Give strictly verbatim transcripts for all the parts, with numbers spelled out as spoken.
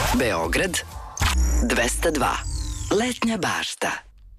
Beograd dvesta dva. Letnja bašta.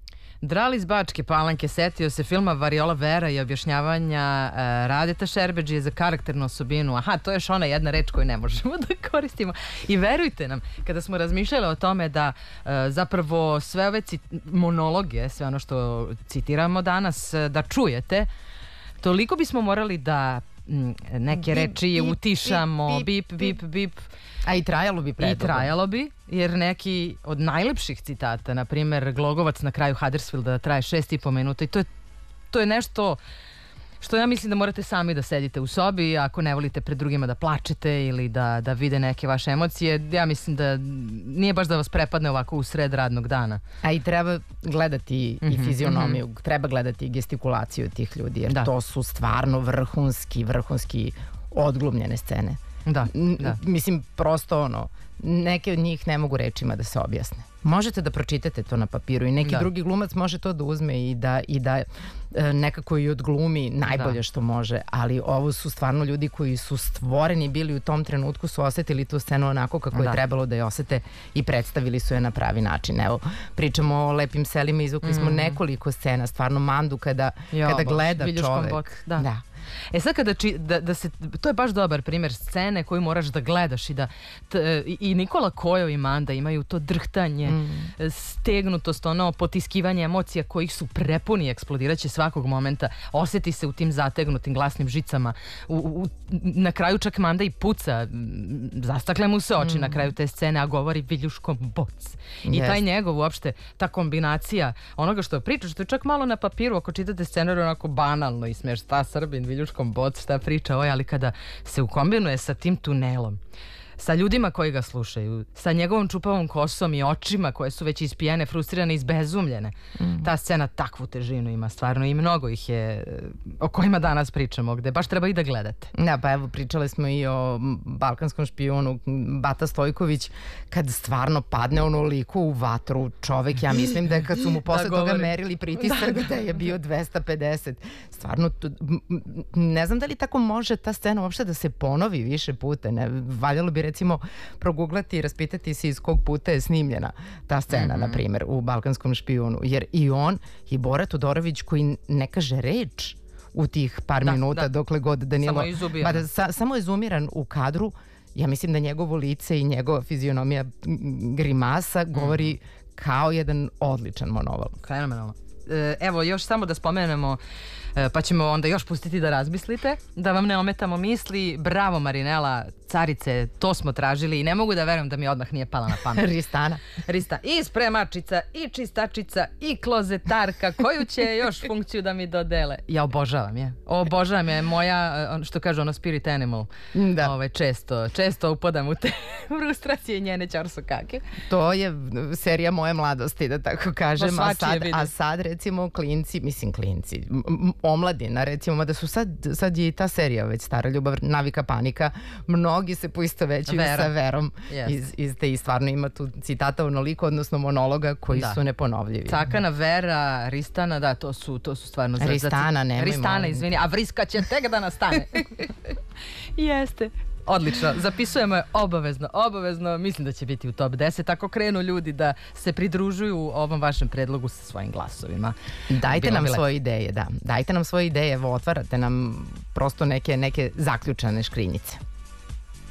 Dral iz Bačke Palanke setio se filma Variola Vera i objašnjavanja uh, Radeta Šerbedžije za karakternu osobinu. Aha, to je još ona jedna reč koju ne možemo da koristimo. I verujte nam, kada smo razmišljali o tome da uh, zapravo sve ove monologe, sve ono što citiramo danas, uh, da čujete, toliko bismo morali da m, neke Bip, reči bip, utišamo, bip, bip, bip, bip, bip. A i trajalo bi predugo. I trajalo bi, jer neki od najlepših citata, na primer Glogovac na kraju Huddersfielda, traje šest i po minuta i to je, to je nešto što ja mislim da morate sami da sedite u sobi, ako ne volite pred drugima da plačete ili da, da vide neke vaše emocije. Ja mislim da nije baš da vas prepadne ovako u sred radnog dana. A i treba gledati i Mhm, fizionomiju, treba gledati i gestikulaciju tih ljudi, jer Da. to su stvarno vrhunski, vrhunski odglumljene scene. Da, N- da. Mislim, prosto ono, neke od njih ne mogu rečima da se objasne. Možete da pročitate to na papiru i neki Da. drugi glumac može to da uzme i da, i da e, nekako i odglumi najbolje Da. što može, ali ovo su stvarno ljudi koji su stvoreni bili u tom trenutku, su osetili tu scenu onako kako Da. je trebalo da je osete i predstavili su je na pravi način. Evo, pričamo o Lepim selima, izvukli smo nekoliko scena, stvarno Mandu kada, Jo, kada Bože, gleda Viljuškom čovek. bot, da. Da. E sad kada či, da, da se, to je baš dobar primjer scene koju moraš da gledaš i da t, i, i Nikola Kojo i Manda imaju to drhtanje, Mm. stegnutost, ono potiskivanje emocija kojih su prepuni, eksplodiraće svakog momenta, oseti se u tim zategnutim glasnim žicama. U, u, na kraju čak Manda i puca, m, zastakle mu se oči na kraju te scene, a govori Viljuškom boc. I Jest. taj njegov uopšte, ta kombinacija onoga što priča, što je čak malo na papiru, ako čitate scenariju onako banalno i smiješ, šta Srbin, Viljuškom boc, šta priča ovaj, ali kada se ukombinuje sa tim tunelom, sa ljudima koji ga slušaju, sa njegovom čupavom kosom i očima koje su već ispijene, frustrirane, izbezumljene. Ta scena takvu težinu ima stvarno i mnogo ih je o kojima danas pričamo, gde baš treba i da gledate. Da, pa evo, pričali smo i o m, balkanskom špijunu Bata Stojković, kad stvarno padne onoliko u vatru čovek, ja mislim da je kad su mu posle toga govori. merili pritisak da, je bio dvesta pedeset. Stvarno, tu- m, m, ne znam da li tako može ta scena uopšte da se ponovi više puta. Ne, valjalo bi recimo proguglati i raspitati se iz kog puta je snimljena ta scena, na primjer, u balkanskom špijunu. Jer i on i Bora Todorović koji ne kaže reč u tih par Da, minuta da. dokle god Danilo... Samo je izubiran. Ma da, sa, samo je zoomiran u kadru. Ja mislim da njegovo lice i njegova fizionomija m, grimasa govori kao jedan odličan monolog. Fenomenalno. E, Evo, još samo da spomenemo, e, pa ćemo onda još pustiti da razmislite, da vam ne ometamo misli. Bravo Marinela, carice, to smo tražili i ne mogu da verujem da mi odmah nije pala na pamet. Ristana. Rista, i spremačica, i čistačica, i klozetarka, koju će još funkciju da mi dodele? Ja obožavam je. Obožavam je, moja, ono što kaže ono spirit animal. Da. Ove, često, često upadam u te frustracije njene ćorsokake. To je serija moje mladosti, da tako kažem. A svačije sad, vide. a sad recimo klinci, mislim klinci, m- m- omladina recimo, mada su sad, sad je i ta serija već stara, Ljubav, navika, panika, mnogi se poistovećuju Vera. sa Verom Jest. iz, iz te i stvarno ima tu citata onoliko, odnosno monologa koji Da. su neponovljivi. Cakana, Vera, Ristana, da, to su, to su stvarno... za- za- Ristana, nemoj, Ristana, molim. izvini, a Vriska će tek da nastane. Jeste. Odlično, zapisujemo je obavezno, obavezno, mislim da će biti u top deset, ako krenu ljudi da se pridružuju ovom vašem predlogu sa svojim glasovima. Dajte Bilo nam bi lepo. svoje ideje, da. Dajte nam svoje ideje, evo, otvarate nam prosto neke, neke zaključane škrinjice.